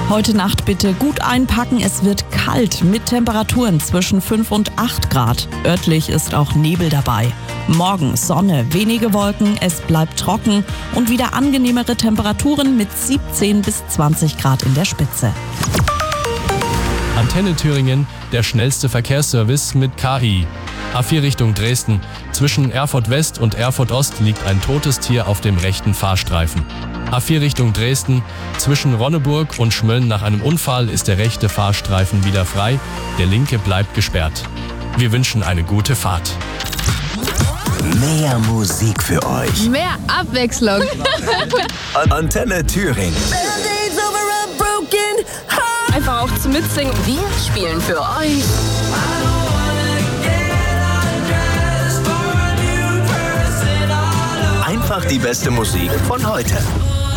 Heute Nacht bitte gut einpacken. Es wird kalt mit Temperaturen zwischen 5 und 8 Grad. Örtlich ist auch Nebel dabei. Morgen Sonne, wenige Wolken, es bleibt trocken und wieder angenehmere Temperaturen mit 17 bis 20 Grad in der Spitze. Antenne Thüringen, der schnellste Verkehrsservice mit KI. A4 Richtung Dresden. Zwischen Erfurt West und Erfurt Ost liegt ein totes Tier auf dem rechten Fahrstreifen. A4 Richtung Dresden. Zwischen Ronneburg und Schmölln nach einem Unfall ist der rechte Fahrstreifen wieder frei, der linke bleibt gesperrt. Wir wünschen eine gute Fahrt. Mehr Musik für euch. Mehr Abwechslung. Antenne Thüringen. Einfach auch zum Mitsingen. Wir spielen für euch. Einfach die beste Musik von heute.